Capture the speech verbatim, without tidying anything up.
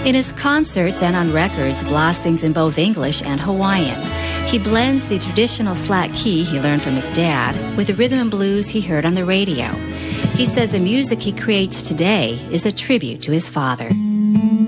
In his concerts and on records, Blas sings in both English and Hawaiian. He blends the traditional slack key he learned from his dad with the rhythm and blues he heard on the radio. He says the music he creates today is a tribute to his father.